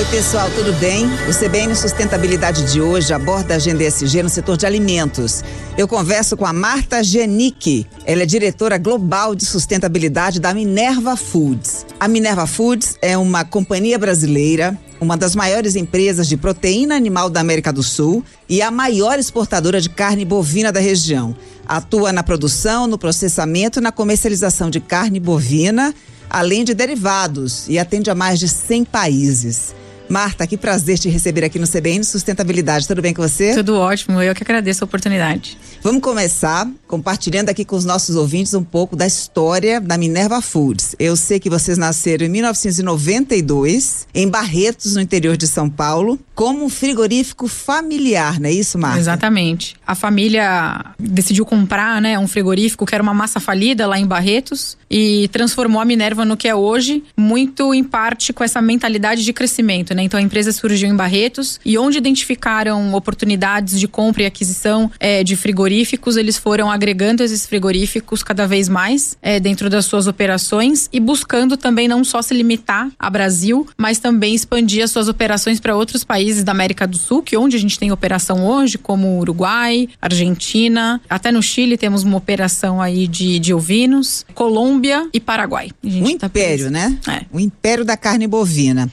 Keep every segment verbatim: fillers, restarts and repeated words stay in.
Oi pessoal, tudo bem? O C B N Sustentabilidade de hoje aborda a agenda E S G no setor de alimentos. Eu converso com a Marta Genick. Ela é diretora global de sustentabilidade da Minerva Foods. A Minerva Foods é uma companhia brasileira, uma das maiores empresas de proteína animal da América do Sul e a maior exportadora de carne bovina da região. Atua na produção, no processamento e na comercialização de carne bovina, além de derivados, e atende a mais de cem países. Marta, que prazer te receber aqui no C B N Sustentabilidade. Tudo bem com você? Tudo ótimo, eu que agradeço a oportunidade. Vamos começar compartilhando aqui com os nossos ouvintes um pouco da história da Minerva Foods. Eu sei que vocês nasceram em mil novecentos e noventa e dois, em Barretos, no interior de São Paulo, como um frigorífico familiar, não é isso, Marta? Exatamente. A família decidiu comprar, né, um frigorífico que era uma massa falida lá em Barretos e transformou a Minerva no que é hoje, muito em parte com essa mentalidade de crescimento, né? Então a empresa surgiu em Barretos e onde identificaram oportunidades de compra e aquisição é, de frigoríficos, eles foram agregando esses frigoríficos cada vez mais é, dentro das suas operações e buscando também não só se limitar a Brasil, mas também expandir as suas operações para outros países da América do Sul, que onde a gente tem operação hoje, como Uruguai, Argentina, até no Chile temos uma operação aí de, de ovinos, Colômbia e Paraguai. Um império, tá né? É. O império da carne bovina.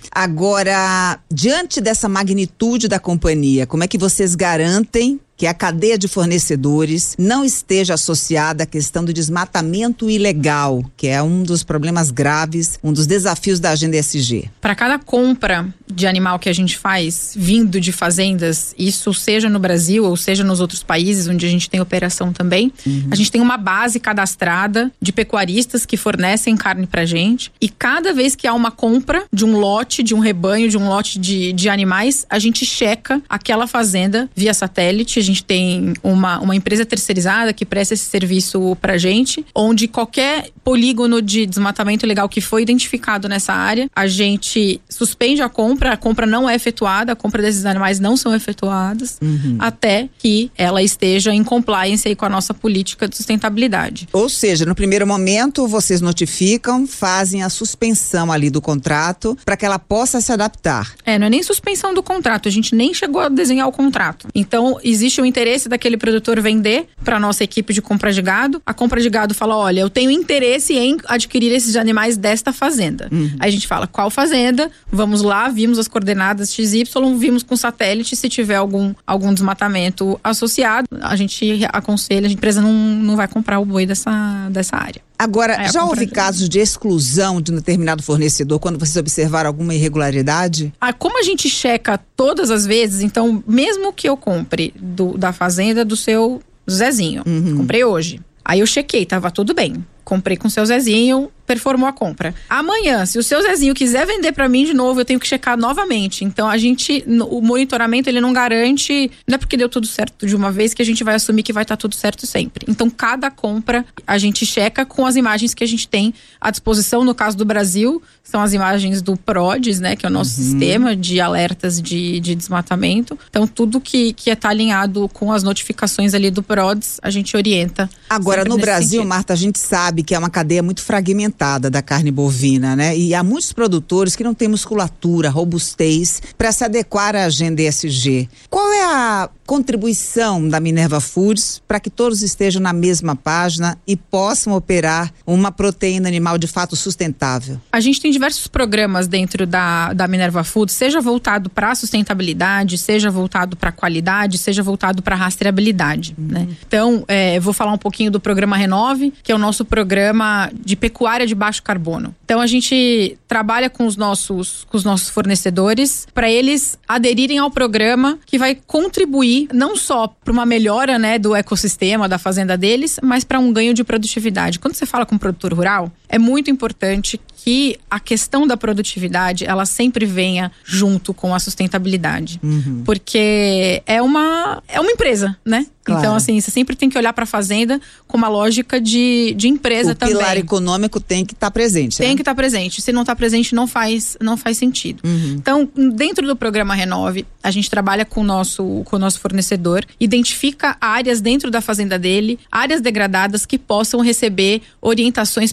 Agora, diante dessa magnitude da companhia, como é que vocês garantem que a cadeia de fornecedores não esteja associada à questão do desmatamento ilegal, que é um dos problemas graves, um dos desafios da agenda E S G? Para cada compra de animal que a gente faz vindo de fazendas, isso seja no Brasil ou seja nos outros países onde a gente tem operação também, uhum. a gente tem uma base cadastrada de pecuaristas que fornecem carne pra gente, e cada vez que há uma compra de um lote, de um rebanho, de um lote de, de animais, a gente checa aquela fazenda via satélite. A gente tem uma, uma empresa terceirizada que presta esse serviço pra gente, onde qualquer polígono de desmatamento ilegal que foi identificado nessa área, a gente suspende a compra, a compra não é efetuada, a compra desses animais não são efetuadas, uhum. até que ela esteja em compliance aí com a nossa política de sustentabilidade. Ou seja, no primeiro momento vocês notificam, fazem a suspensão ali do contrato para que ela possa se adaptar. É, não é nem suspensão do contrato, a gente nem chegou a desenhar o contrato. Então, existe o interesse daquele produtor vender para a nossa equipe de compra de gado. A compra de gado fala, olha, eu tenho interesse em adquirir esses animais desta fazenda. Uhum. Aí a gente fala, qual fazenda? Vamos lá, vimos as coordenadas X Y, vimos com satélite, se tiver algum, algum desmatamento associado, a gente aconselha, a empresa não, não vai comprar o boi dessa, dessa área. Agora, já houve de... casos de exclusão de um determinado fornecedor quando vocês observaram alguma irregularidade? Ah, como a gente checa todas as vezes, então, mesmo que eu compre do, da fazenda do seu Zezinho, uhum. comprei hoje, aí eu chequei, tava tudo bem, comprei com o seu Zezinho, performou a compra. Amanhã, se o seu Zezinho quiser vender pra mim de novo, eu tenho que checar novamente. Então, a gente, o monitoramento, ele não garante, não é porque deu tudo certo de uma vez que a gente vai assumir que vai estar tudo certo sempre. Então, cada compra, a gente checa com as imagens que a gente tem à disposição. No caso do Brasil, são as imagens do PRODES, né, que é o nosso uhum. sistema de alertas de, de desmatamento. Então, tudo que, que está alinhado com as notificações ali do PRODES, a gente orienta. Agora, no Brasil, sentido. Marta, a gente sabe que é uma cadeia muito fragmentada da carne bovina, né? E há muitos produtores que não têm musculatura, robustez para se adequar à agenda E S G. Qual é a contribuição da Minerva Foods para que todos estejam na mesma página e possam operar uma proteína animal de fato sustentável? A gente tem diversos programas dentro da, da Minerva Foods, seja voltado para a sustentabilidade, seja voltado para a qualidade, seja voltado para a rastreabilidade, uhum. né? Então, é, vou falar um pouquinho do programa Renove, que é o nosso programa de pecuária de baixo carbono. Então, a gente trabalha com os nossos, com os nossos fornecedores para eles aderirem ao programa que vai contribuir não só para uma melhora, né, do ecossistema da fazenda deles, mas para um ganho de produtividade. Quando você fala com o produtor rural, é muito importante que a questão da produtividade, ela sempre venha junto com a sustentabilidade. Uhum. Porque é uma, é uma empresa, né? Claro. Então, assim, você sempre tem que olhar para a fazenda com uma lógica de, de empresa também. O pilar econômico tem que estar tá presente. Tem né? que estar tá presente. Se não está presente, não faz, não faz sentido. Uhum. Então, dentro do programa Renove, a gente trabalha com o nosso, com o nosso fornecedor, identifica áreas dentro da fazenda dele, áreas degradadas que possam receber orientações para recuperação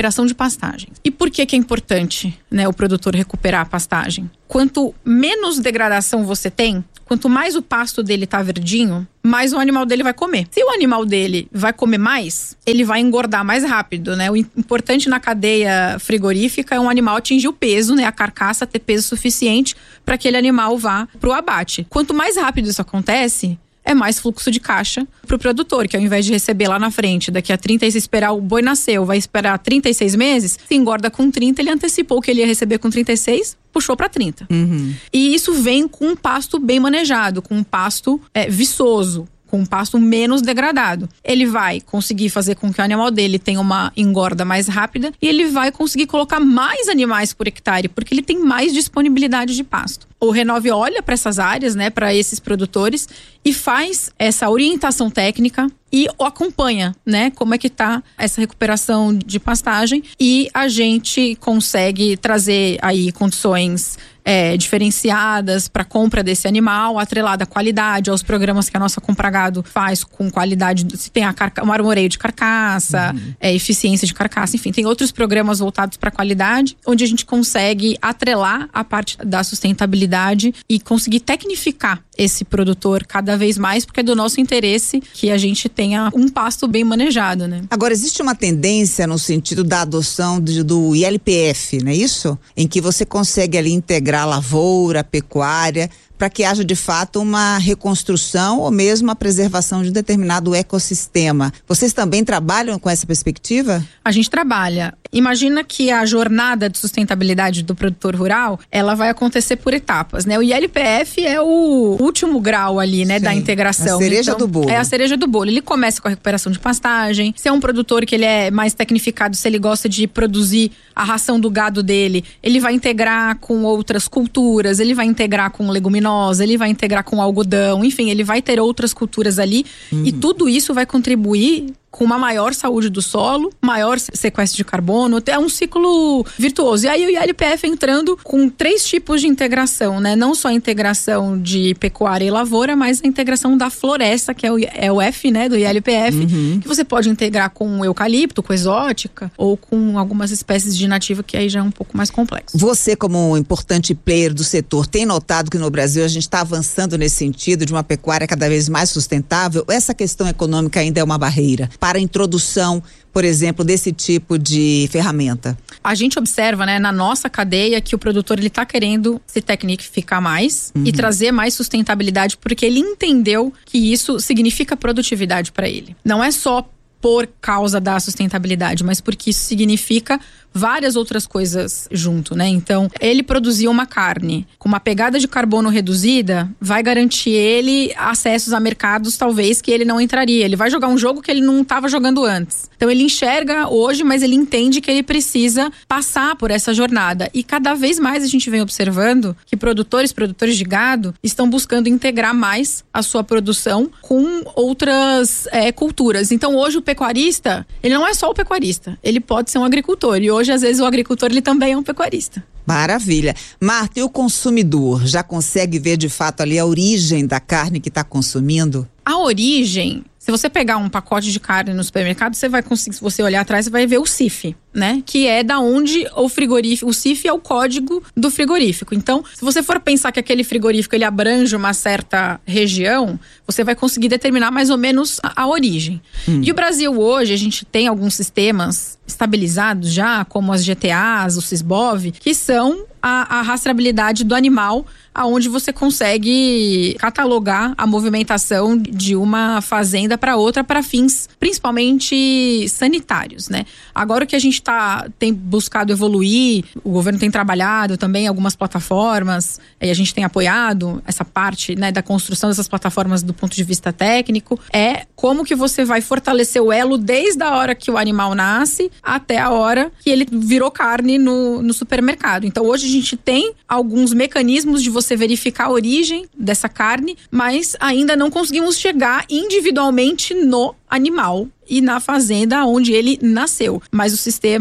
recuperação de pastagem. E por que que é importante, né, o produtor recuperar a pastagem? Quanto menos degradação você tem, quanto mais o pasto dele tá verdinho, mais o animal dele vai comer. Se o animal dele vai comer mais, ele vai engordar mais rápido, né? O importante na cadeia frigorífica é um animal atingir o peso, né? A carcaça ter peso suficiente para que aquele animal vá pro abate. Quanto mais rápido isso acontece, é mais fluxo de caixa pro produtor, que ao invés de receber lá na frente, daqui a trinta e seis, esperar o boi nasceu, vai esperar trinta e seis meses, se engorda com trinta, ele antecipou o que ele ia receber com trinta e seis, puxou para trinta. Uhum. E isso vem com um pasto bem manejado, com um pasto é, viçoso, com um pasto menos degradado. Ele vai conseguir fazer com que o animal dele tenha uma engorda mais rápida e ele vai conseguir colocar mais animais por hectare, porque ele tem mais disponibilidade de pasto. O Renove olha para essas áreas, né, para esses produtores e faz essa orientação técnica e o acompanha, né, como é que tá essa recuperação de pastagem, e a gente consegue trazer aí condições é, diferenciadas para compra desse animal, atrelada à qualidade, aos programas que a nossa Compragado faz com qualidade, se tem a carca, o marmoreio de carcaça, uhum. é, eficiência de carcaça, enfim, tem outros programas voltados para qualidade, onde a gente consegue atrelar a parte da sustentabilidade e conseguir tecnificar esse produtor cada vez mais, porque é do nosso interesse que a gente tenha um pasto bem manejado, né? Agora, existe uma tendência no sentido da adoção de, do I L P F, não é isso? Em que você consegue ali integrar a lavoura, a pecuária, para que haja de fato uma reconstrução ou mesmo a preservação de um determinado ecossistema. Vocês também trabalham com essa perspectiva? A gente trabalha. Imagina que a jornada de sustentabilidade do produtor rural, ela vai acontecer por etapas, né? O I L P F é o último grau ali, né, Sim, da integração. A cereja então, do bolo. É a cereja do bolo. Ele começa com a recuperação de pastagem. Se é um produtor que ele é mais tecnificado, se ele gosta de produzir a ração do gado dele, ele vai integrar com outras culturas, ele vai integrar com leguminosa, ele vai integrar com algodão, enfim, ele vai ter outras culturas ali, uhum. e tudo isso vai contribuir com uma maior saúde do solo, maior sequestro de carbono, é um ciclo virtuoso. E aí o I L P F entrando com três tipos de integração, né? Não só a integração de pecuária e lavoura, mas a integração da floresta, que é o, é o F, né, do I L P F, uhum. que você pode integrar com eucalipto, com exótica, ou com algumas espécies de nativa, que aí já é um pouco mais complexo. Você, como um importante player do setor, tem notado que no Brasil a gente está avançando nesse sentido de uma pecuária cada vez mais sustentável? Essa questão econômica ainda é uma barreira para a introdução, por exemplo, desse tipo de ferramenta? A gente observa, né, na nossa cadeia, que o produtor ele está querendo se tecnificar mais, uhum. e trazer mais sustentabilidade, porque ele entendeu que isso significa produtividade para ele. Não é só por causa da sustentabilidade, mas porque isso significa várias outras coisas junto, né? Então, ele produzir uma carne com uma pegada de carbono reduzida vai garantir ele acessos a mercados talvez que ele não entraria. Ele vai jogar um jogo que ele não estava jogando antes. Então, ele enxerga hoje, mas ele entende que ele precisa passar por essa jornada. E cada vez mais a gente vem observando que produtores, produtores de gado estão buscando integrar mais a sua produção com outras é, culturas. Então, hoje o pecuarista, ele não é só o pecuarista, ele pode ser um agricultor. E hoje, às vezes, o agricultor ele também é um pecuarista. Maravilha. Marta, e o consumidor já consegue ver de fato ali a origem da carne que está consumindo? A origem, se você pegar um pacote de carne no supermercado, você vai conseguir, se você olhar atrás, você vai ver o C I F, né? Que é da onde o frigorífico, o C I F é o código do frigorífico. Então, se você for pensar que aquele frigorífico ele abrange uma certa região, você vai conseguir determinar mais ou menos a, a origem. Hum. E o Brasil hoje, a gente tem alguns sistemas estabilizados já, como as G T As, o Sisbov, que são a, a rastreabilidade do animal, aonde você consegue catalogar a movimentação de uma fazenda para outra para fins principalmente sanitários, né? Agora o que a gente tá, tem buscado evoluir, o governo tem trabalhado também em algumas plataformas, e a gente tem apoiado essa parte, né, da construção dessas plataformas do ponto de vista técnico, é como que você vai fortalecer o elo desde a hora que o animal nasce até a hora que ele virou carne no, no supermercado. Então hoje a gente tem alguns mecanismos de você verificar a origem dessa carne, mas ainda não conseguimos chegar individualmente no animal e na fazenda onde ele nasceu. Mas o sistema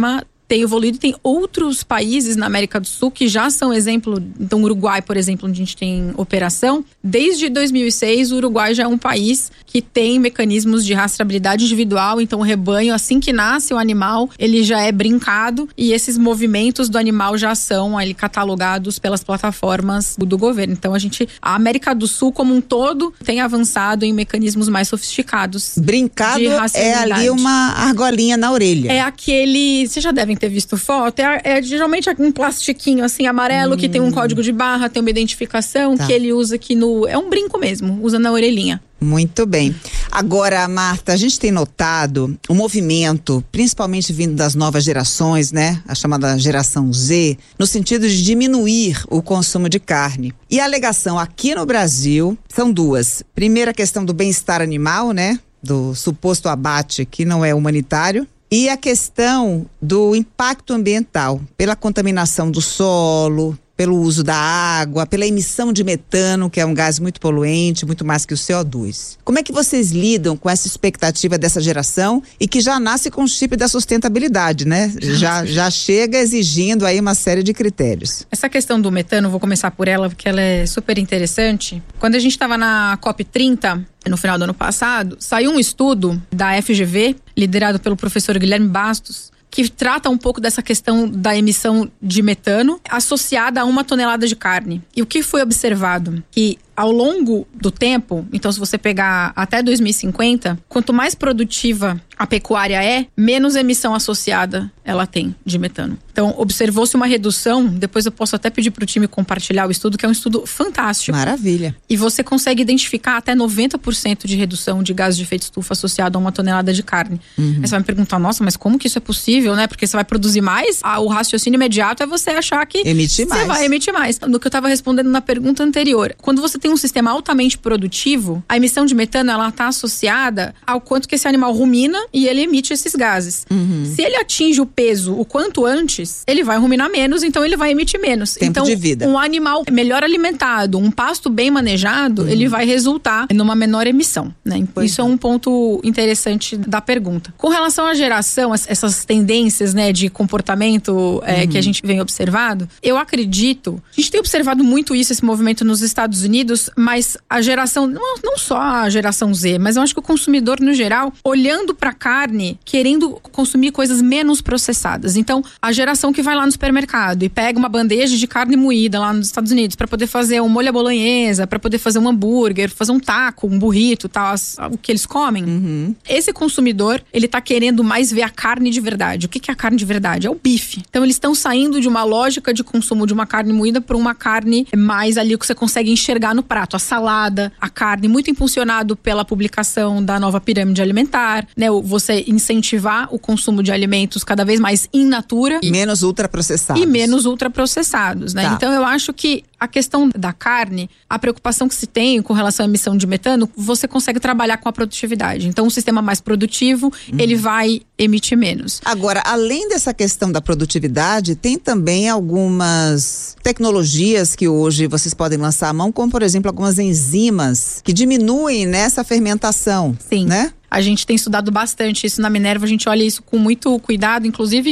tem evoluído. Tem outros países na América do Sul que já são exemplo. Então, o Uruguai, por exemplo, onde a gente tem operação. Desde dois mil e seis, o Uruguai já é um país que tem mecanismos de rastreabilidade individual. Então, o rebanho, assim que nasce o animal, ele já é brincado e esses movimentos do animal já são ali catalogados pelas plataformas do governo. Então, a gente, a América do Sul como um todo tem avançado em mecanismos mais sofisticados. Brincado é ali uma argolinha na orelha. É aquele, vocês já devem ter visto foto, é, é geralmente um plastiquinho assim amarelo hum. que tem um código de barra, tem uma identificação, tá. que ele usa aqui no, é um brinco mesmo, usa na orelhinha. Muito bem. Agora, Marta, a gente tem notado um movimento, principalmente vindo das novas gerações, né? A chamada geração Z, no sentido de diminuir o consumo de carne. E a alegação aqui no Brasil são duas. Primeiro, a questão do bem-estar animal, né? Do suposto abate que não é humanitário. E a questão do impacto ambiental, pela contaminação do solo, pelo uso da água, pela emissão de metano, que é um gás muito poluente, muito mais que o C O dois. Como é que vocês lidam com essa expectativa dessa geração e que já nasce com o chip da sustentabilidade, né? Já, já chega exigindo aí uma série de critérios. Essa questão do metano, vou começar por ela, porque ela é super interessante. Quando a gente estava na COP trinta, no final do ano passado, saiu um estudo da F G V, liderado pelo professor Guilherme Bastos, que trata um pouco dessa questão da emissão de metano associada a uma tonelada de carne. E o que foi observado? Que ao longo do tempo, então se você pegar até dois mil e cinquenta, quanto mais produtiva a pecuária é, menos emissão associada ela tem de metano. Então, observou-se uma redução, depois eu posso até pedir para o time compartilhar o estudo, que é um estudo fantástico. Maravilha. E você consegue identificar até noventa por cento de redução de gases de efeito estufa associado a uma tonelada de carne. Uhum. Aí você vai me perguntar, nossa, mas como que isso é possível, né? Porque você vai produzir mais, ah, o raciocínio imediato é você achar que emitir mais. Você vai emitir mais. No que eu estava respondendo na pergunta anterior, quando você tem um sistema altamente produtivo, a emissão de metano, ela está associada ao quanto que esse animal rumina e ele emite esses gases. Uhum. Se ele atinge o peso o quanto antes, ele vai ruminar menos, então ele vai emitir menos. Tempo então, de vida. Um animal melhor alimentado, um pasto bem manejado, uhum. ele vai resultar numa menor emissão, né? Pois Isso é. é um ponto interessante da pergunta. Com relação à geração, essas tendências, né, de comportamento é, uhum. que a gente vem observado, eu acredito, a gente tem observado muito isso, esse movimento nos Estados Unidos, mas a geração, não, não só a geração Z, mas eu acho que o consumidor no geral, olhando pra carne, querendo consumir coisas menos processadas. Então, a geração que vai lá no supermercado e pega uma bandeja de carne moída lá nos Estados Unidos para poder fazer um molho à bolonhesa, para poder fazer um hambúrguer, fazer um taco, um burrito, tal, o que eles comem. Uhum. Esse consumidor, ele tá querendo mais ver a carne de verdade. O que que é a carne de verdade? É o bife. Então, eles estão saindo de uma lógica de consumo de uma carne moída para uma carne mais ali o que você consegue enxergar no prato. A salada, a carne, muito impulsionado pela publicação da nova pirâmide alimentar, né? Você incentivar o consumo de alimentos cada vez mais in natura. E menos ultraprocessados. E menos ultraprocessados, né? Tá. Então eu acho que a questão da carne, a preocupação que se tem com relação à emissão de metano, você consegue trabalhar com a produtividade. Então, um sistema mais produtivo, uhum. ele vai emitir menos. Agora, além dessa questão da produtividade, tem também algumas tecnologias que hoje vocês podem lançar à mão, como, por exemplo, algumas enzimas que diminuem nessa fermentação. Sim. Né? A gente tem estudado bastante isso na Minerva, a gente olha isso com muito cuidado, inclusive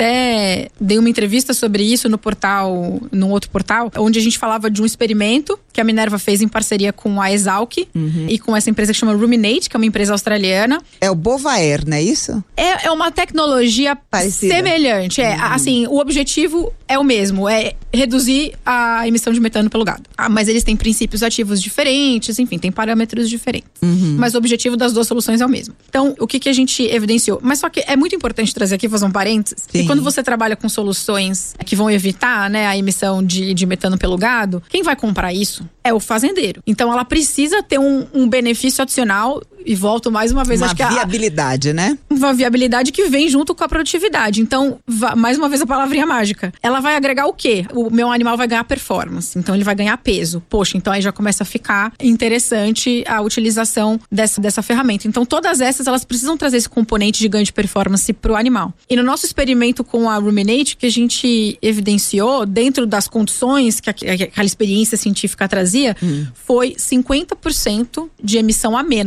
até dei uma entrevista sobre isso no portal, num outro portal, onde a gente falava de um experimento que a Minerva fez em parceria com a Exalc uhum. e com essa empresa que chama Ruminate, que é uma empresa australiana. É o Bovaer, não é isso? É, é uma tecnologia parecida, semelhante. É, uhum. assim, o objetivo é o mesmo, é reduzir a emissão de metano pelo gado. Ah, mas eles têm princípios ativos diferentes, enfim, tem parâmetros diferentes. Uhum. Mas o objetivo das duas soluções é o mesmo. Então, o que, que a gente evidenciou? Mas só que é muito importante trazer aqui, fazer um parênteses. Sim. E quando você trabalha com soluções que vão evitar, né, a emissão de, de metano pelo gado, quem vai comprar isso é o fazendeiro. Então, ela precisa ter um, um benefício adicional. E volto mais uma vez, uma acho que viabilidade, a, né? Uma viabilidade que vem junto com a produtividade. Então, va, mais uma vez a palavrinha mágica. Ela vai agregar o quê? O meu animal vai ganhar performance. Então, ele vai ganhar peso. Poxa, então aí já começa a ficar interessante a utilização dessa, dessa ferramenta. Então, todas essas, elas precisam trazer esse componente de ganho de performance pro animal. E no nosso experimento com a Ruminate, que a gente evidenciou, dentro das condições que, a, que aquela experiência científica trazia, hum. foi cinquenta por cento de emissão a menos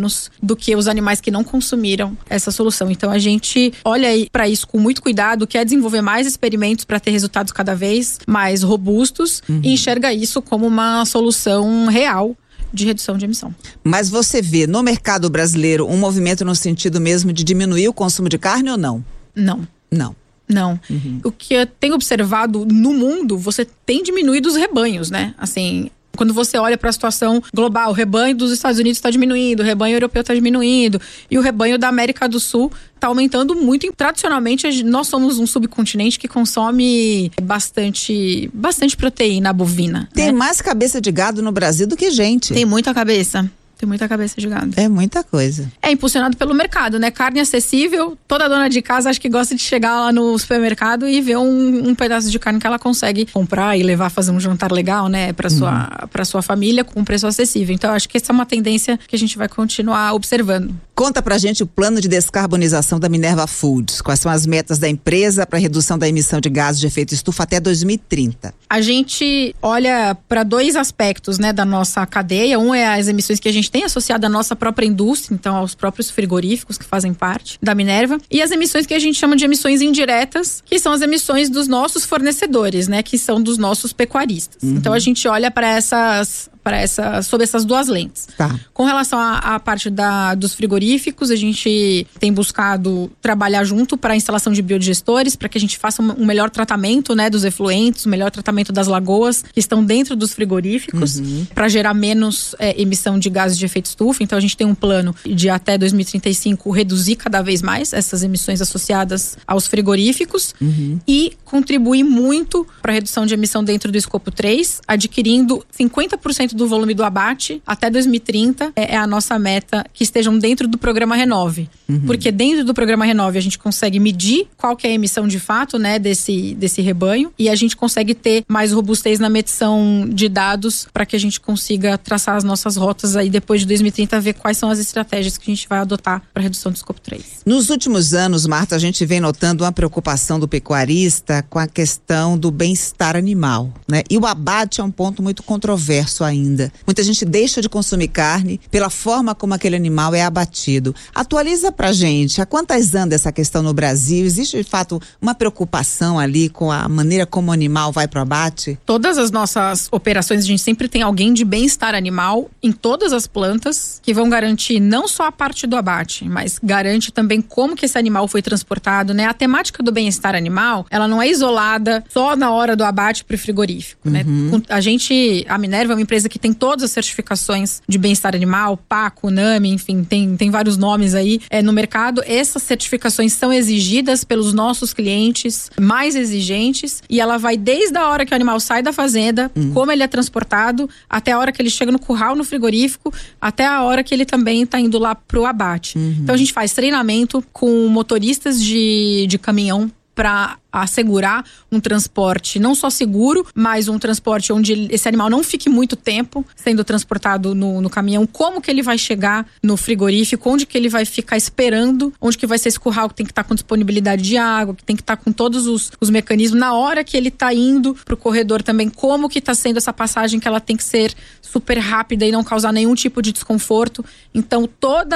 do que os animais que não consumiram essa solução. Então a gente olha para isso com muito cuidado, quer desenvolver mais experimentos para ter resultados cada vez mais robustos, uhum. e enxerga isso como uma solução real de redução de emissão. Mas você vê no mercado brasileiro um movimento no sentido mesmo de diminuir o consumo de carne ou não? Não. Não. Não. Uhum. O que eu tenho observado no mundo, você tem diminuído os rebanhos, né? Assim, quando você olha para a situação global, o rebanho dos Estados Unidos está diminuindo, o rebanho europeu está diminuindo e o rebanho da América do Sul está aumentando muito. Tradicionalmente, nós somos um subcontinente que consome bastante, bastante proteína bovina. Tem né? mais cabeça de gado no Brasil do que gente. Tem muita cabeça. Tem muita cabeça de gado. É muita coisa. É impulsionado pelo mercado, né? Carne acessível, toda dona de casa acho que gosta de chegar lá no supermercado e ver um, um pedaço de carne que ela consegue comprar e levar a fazer um jantar legal, né? Para sua, uhum. para sua família com um preço acessível. Então acho que essa é uma tendência que a gente vai continuar observando. Conta pra gente o plano de descarbonização da Minerva Foods. Quais são as metas da empresa para redução da emissão de gases de efeito estufa até dois mil e trinta? A gente olha para dois aspectos, né, da nossa cadeia. Um é as emissões que a gente tem associado à nossa própria indústria, então aos próprios frigoríficos que fazem parte da Minerva, e as emissões que a gente chama de emissões indiretas, que são as emissões dos nossos fornecedores, né, que são dos nossos pecuaristas. Uhum. Então a gente olha para essas para essa, sob essas duas lentes. Tá. Com relação à, à parte da, dos frigoríficos, a gente tem buscado trabalhar junto para a instalação de biodigestores, para que a gente faça um, um melhor tratamento, né, dos efluentes, um melhor tratamento das lagoas que estão dentro dos frigoríficos, uhum. para gerar menos é, emissão de gases de efeito estufa. Então a gente tem um plano de até dois mil e trinta e cinco reduzir cada vez mais essas emissões associadas aos frigoríficos, uhum. e contribuir muito para a redução de emissão dentro do escopo três, adquirindo cinquenta por cento do volume do abate até dois mil e trinta, é, é a nossa meta, que estejam dentro do programa Renove. Uhum. Porque dentro do programa Renove a gente consegue medir qual que é a emissão de fato, né, desse, desse rebanho, e a gente consegue ter mais robustez na medição de dados para que a gente consiga traçar as nossas rotas aí depois de dois mil e trinta, ver quais são as estratégias que a gente vai adotar para redução do escopo três. Nos últimos anos, Marta, a gente vem notando uma preocupação do pecuarista com a questão do bem-estar animal, né? E o abate é um ponto muito controverso ainda. Muita gente deixa de consumir carne pela forma como aquele animal é abatido. Atualiza pra gente, há quantas anda essa questão no Brasil? Existe de fato uma preocupação ali com a maneira como o animal vai pro abate? Todas as nossas operações, a gente sempre tem alguém de bem-estar animal em todas as plantas, que vão garantir não só a parte do abate, mas garante também como que esse animal foi transportado, né? A temática do bem-estar animal, ela não é isolada só na hora do abate pro frigorífico, uhum. né? A gente, a Minerva é uma empresa que tem todas as certificações de bem-estar animal, PACO, NAMI, enfim, tem, tem vários nomes aí é, no mercado. Essas certificações são exigidas pelos nossos clientes mais exigentes, e ela vai desde a hora que o animal sai da fazenda, uhum. como ele é transportado, até a hora que ele chega no curral, no frigorífico, até a hora que ele também está indo lá pro abate. Uhum. Então a gente faz treinamento com motoristas de, de caminhão para assegurar um transporte não só seguro, mas um transporte onde esse animal não fique muito tempo sendo transportado no, no caminhão. Como que ele vai chegar no frigorífico, onde que ele vai ficar esperando, onde que vai ser esse curral que tem que estar tá com disponibilidade de água, que tem que estar tá com todos os, os mecanismos, na hora que ele está indo pro corredor também, como que está sendo essa passagem, que ela tem que ser super rápida e não causar nenhum tipo de desconforto. Então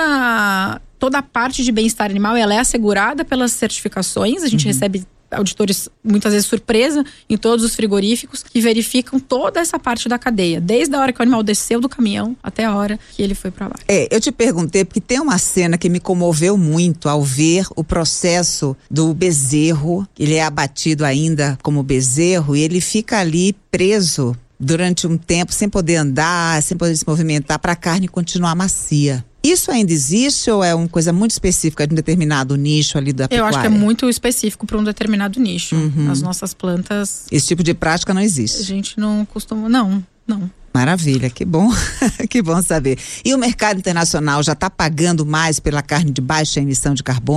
toda toda a parte de bem-estar animal, ela é assegurada pelas certificações. A gente uhum. recebe auditores, muitas vezes surpresa, em todos os frigoríficos, que verificam toda essa parte da cadeia, desde a hora que o animal desceu do caminhão até a hora que ele foi para baixo. É, eu te perguntei porque tem uma cena que me comoveu muito ao ver o processo do bezerro. Ele é abatido ainda como bezerro e ele fica ali preso durante um tempo, sem poder andar, sem poder se movimentar, para a carne continuar macia. Isso ainda existe ou é uma coisa muito específica de um determinado nicho ali da pecuária? Eu acho que é muito específico para um determinado nicho. Uhum. As nossas plantas... Esse tipo de prática não existe? A gente não costuma... Não, não. Maravilha, que bom, que bom saber. E o mercado internacional já está pagando mais pela carne de baixa emissão de carbono?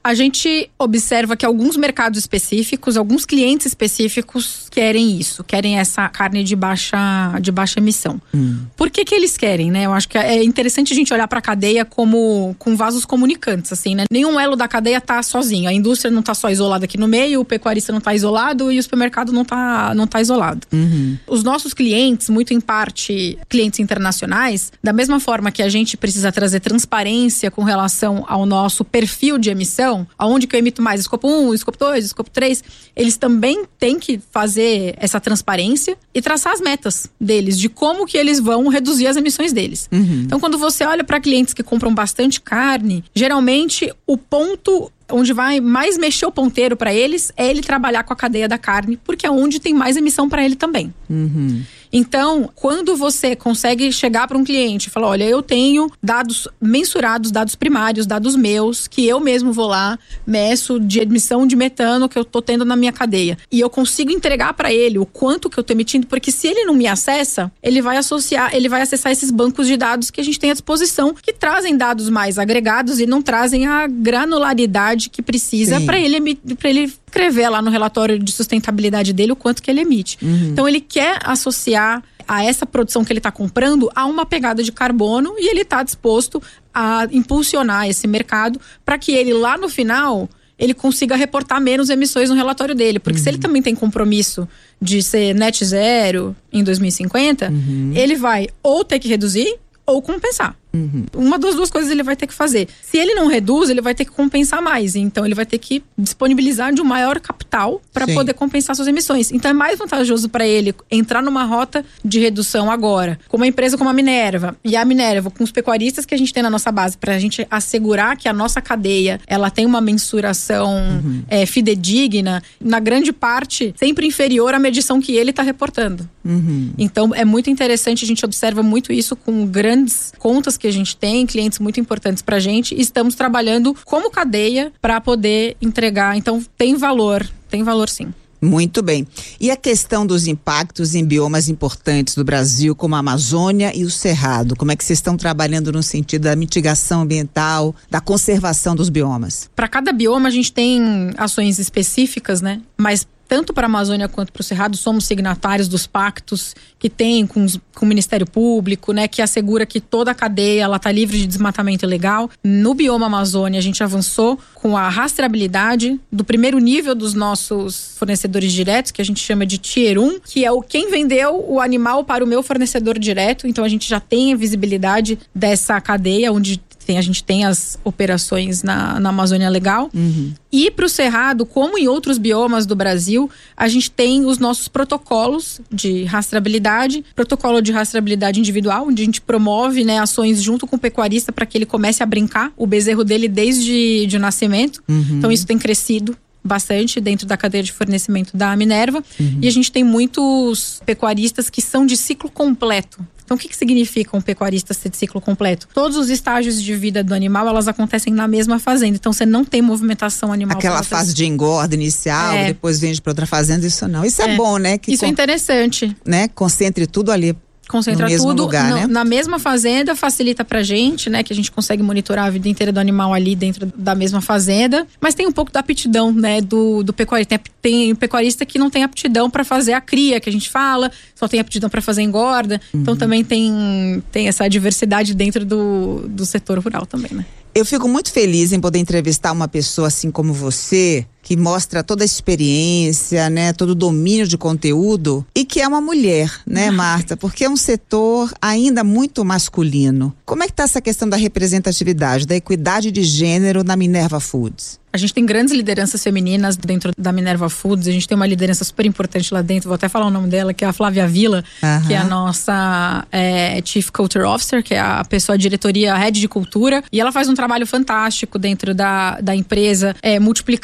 A gente observa que alguns mercados específicos, alguns clientes específicos querem isso, querem essa carne de baixa, de baixa emissão. Hum. Por que que eles querem, né? Eu acho que é interessante a gente olhar para a cadeia como com vasos comunicantes, assim, né? Nenhum elo da cadeia tá sozinho. A indústria não tá só isolada aqui no meio, o pecuarista não tá isolado e o supermercado não tá, não tá isolado. Uhum. Os nossos clientes, muito em parte clientes internacionais, da mesma forma que a gente precisa trazer transparência com relação ao nosso perfil de emissão, aonde que eu emito mais, escopo um, escopo dois, escopo três, eles também têm que fazer essa transparência e traçar as metas deles, de como que eles vão reduzir as emissões deles. Uhum. Então, quando você olha para clientes que compram bastante carne, geralmente o ponto onde vai mais mexer o ponteiro para eles é ele trabalhar com a cadeia da carne, porque é onde tem mais emissão para ele também. Uhum. Então, quando você consegue chegar para um cliente e falar, olha, eu tenho dados mensurados, dados primários, dados meus, que eu mesmo vou lá, meço de emissão de metano que eu tô tendo na minha cadeia. E eu consigo entregar para ele o quanto que eu tô emitindo, porque se ele não me acessa, ele vai associar, ele vai acessar esses bancos de dados que a gente tem à disposição, que trazem dados mais agregados e não trazem a granularidade que precisa para ele, para ele escrever lá no relatório de sustentabilidade dele o quanto que ele emite. Uhum. Então ele quer associar a essa produção que ele está comprando a uma pegada de carbono e ele está disposto a impulsionar esse mercado para que ele lá no final ele consiga reportar menos emissões no relatório dele. Porque uhum. se ele também tem compromisso de ser net zero em dois mil e cinquenta, uhum. ele vai ou ter que reduzir ou compensar. Uhum. Uma das duas coisas ele vai ter que fazer. Se ele não reduz, ele vai ter que compensar mais. Então ele vai ter que disponibilizar de um maior capital para poder compensar suas emissões. Então é mais vantajoso para ele entrar numa rota de redução agora, com uma empresa como a Minerva. E a Minerva, com os pecuaristas que a gente tem na nossa base, para a gente assegurar que a nossa cadeia ela tem uma mensuração uhum. é, fidedigna, na grande parte sempre inferior à medição que ele está reportando. Uhum. Então é muito interessante, a gente observa muito isso com grandes contas que a gente tem, clientes muito importantes pra gente, e estamos trabalhando como cadeia para poder entregar. Então tem valor, tem valor sim. Muito bem. E a questão dos impactos em biomas importantes do Brasil, como a Amazônia e o Cerrado, como é que vocês estão trabalhando no sentido da mitigação ambiental, da conservação dos biomas? Para cada bioma a gente tem ações específicas, né? Mas tanto para a Amazônia quanto para o Cerrado, somos signatários dos pactos que tem com, os, com o Ministério Público, né, que assegura que toda a cadeia ela está livre de desmatamento ilegal. No bioma Amazônia, a gente avançou com a rastreabilidade do primeiro nível dos nossos fornecedores diretos, que a gente chama de Tier um, que é o quem vendeu o animal para o meu fornecedor direto. Então, a gente já tem a visibilidade dessa cadeia, onde Tem, a gente tem as operações na, na Amazônia Legal. Uhum. E para o Cerrado, como em outros biomas do Brasil, a gente tem os nossos protocolos de rastreabilidade, protocolo de rastreabilidade individual, onde a gente promove, né, ações junto com o pecuarista para que ele comece a brincar o bezerro dele desde de nascimento. Uhum. Então isso tem crescido bastante dentro da cadeia de fornecimento da Minerva. Uhum. E a gente tem muitos pecuaristas que são de ciclo completo. Então, o que, que significa um pecuarista ser de ciclo completo? Todos os estágios de vida do animal, elas acontecem na mesma fazenda. Então, você não tem movimentação animal. Aquela fase de engorda inicial, é. depois vende para outra fazenda, isso não. Isso é, é bom, né? Que isso con- é interessante. Né? Concentre tudo ali. Concentra no mesmo tudo lugar, no, né? na mesma fazenda, facilita pra gente, né? Que a gente consegue monitorar a vida inteira do animal ali dentro da mesma fazenda. Mas tem um pouco da aptidão, né? Do, do pecuarista. Tem, tem pecuarista que não tem aptidão para fazer a cria, que a gente fala. Só tem aptidão para fazer engorda. Uhum. Então também tem, tem essa diversidade dentro do, do setor rural também, né? Eu fico muito feliz em poder entrevistar uma pessoa assim como você, que mostra toda a experiência, né, todo o domínio de conteúdo, e que é uma mulher, né, Marta? Porque é um setor ainda muito masculino. Como é que está essa questão da representatividade, da equidade de gênero na Minerva Foods? A gente tem grandes lideranças femininas dentro da Minerva Foods. A gente tem uma liderança super importante lá dentro. Vou até falar o nome dela, que é a Flávia Villa, uhum. que é a nossa é, Chief Culture Officer, que é a pessoa, a diretoria, a head de cultura. E ela faz um trabalho fantástico dentro da, da empresa, é, multiplicando os valores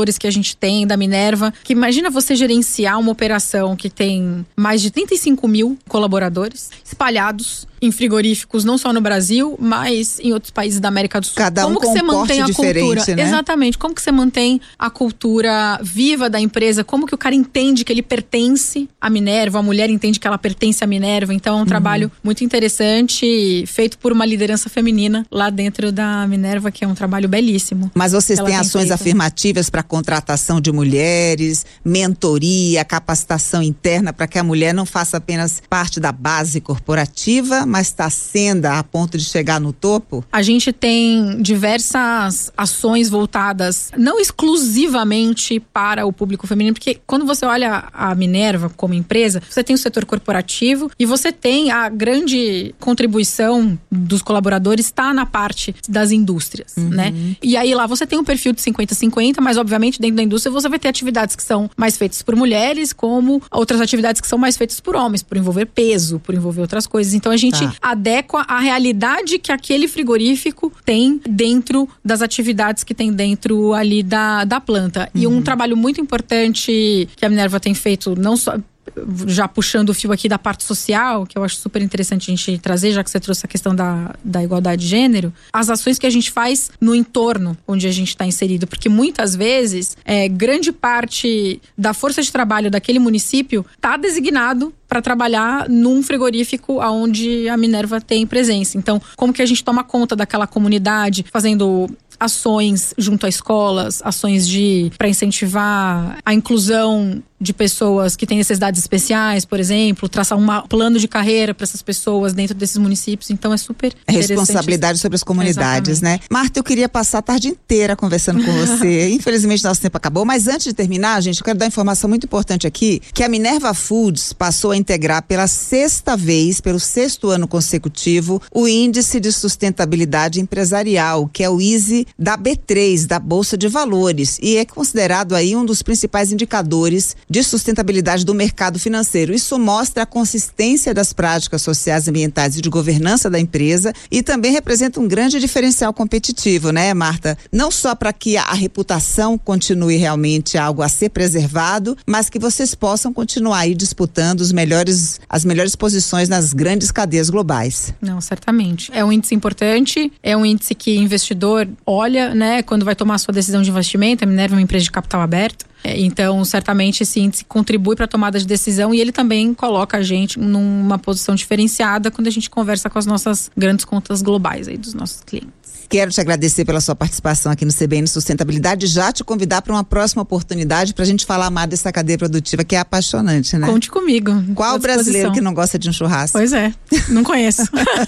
valores que a gente tem da Minerva, que imagina você gerenciar uma operação que tem mais de trinta e cinco mil colaboradores espalhados em frigoríficos, não só no Brasil, mas em outros países da América do Sul. Cada um como com que você um porte mantém a cultura? diferente, né? Exatamente. Como que você mantém a cultura viva da empresa? Como que o cara entende que ele pertence à Minerva, a mulher entende que ela pertence à Minerva? Então é um uhum. trabalho muito interessante, feito por uma liderança feminina lá dentro da Minerva, que é um trabalho belíssimo. Mas vocês têm ações feito. afirmativas para contratação de mulheres, mentoria, capacitação interna para que a mulher não faça apenas parte da base corporativa, mas está sendo a ponto de chegar no topo? A gente tem diversas ações voltadas não exclusivamente para o público feminino, porque quando você olha a Minerva como empresa, você tem o setor corporativo e você tem a grande contribuição dos colaboradores está na parte das indústrias, uhum. né? E aí lá você tem um perfil de cinquenta a cinquenta, mas obviamente dentro da indústria você vai ter atividades que são mais feitas por mulheres, como outras atividades que são mais feitas por homens, por envolver peso, por envolver outras coisas. Então a gente tá. adequa a realidade que aquele frigorífico tem dentro das atividades que tem dentro ali da, da planta. Uhum. E um trabalho muito importante que a Minerva tem feito, não só já puxando o fio aqui da parte social, que eu acho super interessante a gente trazer, já que você trouxe a questão da, da igualdade de gênero, as ações que a gente faz no entorno onde a gente está inserido, porque muitas vezes é, grande parte da força de trabalho daquele município está designado para trabalhar num frigorífico onde a Minerva tem presença. Então, como que a gente toma conta daquela comunidade, fazendo ações junto a escolas, ações de para incentivar a inclusão de pessoas que têm necessidades especiais, por exemplo, traçar um plano de carreira para essas pessoas dentro desses municípios. Então é super é responsabilidade sobre as comunidades, exatamente, né? Marta, eu queria passar a tarde inteira conversando com você. Infelizmente nosso tempo acabou, mas antes de terminar, gente, eu quero dar uma informação muito importante aqui, que a Minerva Foods passou a integrar pela sexta vez, pelo sexto ano consecutivo, o Índice de Sustentabilidade Empresarial, que é o I S E da B três, da Bolsa de Valores, e é considerado aí um dos principais indicadores de sustentabilidade do mercado financeiro. Isso mostra a consistência das práticas sociais, ambientais e de governança da empresa e também representa um grande diferencial competitivo, né, Marta? Não só para que a reputação continue realmente algo a ser preservado, mas que vocês possam continuar aí disputando os melhores, as melhores posições nas grandes cadeias globais. Não, certamente. É um índice importante, é um índice que investidor olha, né, quando vai tomar a sua decisão de investimento. A Minerva é uma empresa de capital aberto. Então, certamente, esse índice contribui para a tomada de decisão e ele também coloca a gente numa posição diferenciada quando a gente conversa com as nossas grandes contas globais aí dos nossos clientes. Quero te agradecer pela sua participação aqui no C B N Sustentabilidade e já te convidar para uma próxima oportunidade para a gente falar mais dessa cadeia produtiva que é apaixonante, né? Conte comigo. Qual brasileiro que não gosta de um churrasco? Pois é, não conheço.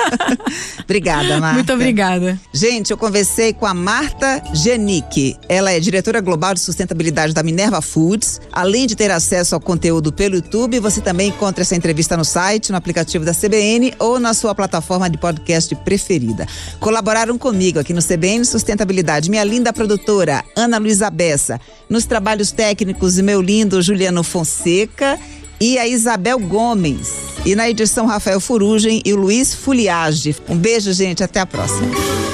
Obrigada, Marta. Muito obrigada. Gente, eu conversei com a Marta Genick. Ela é diretora global de sustentabilidade da Minerva Foods. Além de ter acesso ao conteúdo pelo YouTube, você também encontra essa entrevista no site, no aplicativo da C B N ou na sua plataforma de podcast preferida. Colaboraram comigo aqui no C B N Sustentabilidade, minha linda produtora Ana Luísa Bessa, nos trabalhos técnicos meu lindo Juliano Fonseca e a Isabel Gomes, e na edição Rafael Furugem e o Luiz Fuliage. Um beijo, gente, até a próxima.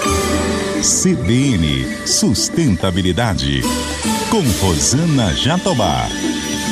C B N Sustentabilidade com Rosana Jatobá.